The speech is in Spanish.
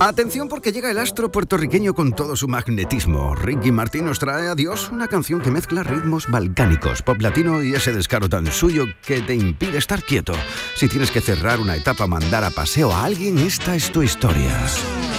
Atención porque llega el astro puertorriqueño con todo su magnetismo. Ricky Martin nos trae Adiós, una canción que mezcla ritmos balcánicos, pop latino y ese descaro tan suyo que te impide estar quieto. Si tienes que cerrar una etapa, mandar a paseo a alguien, esta es tu historia.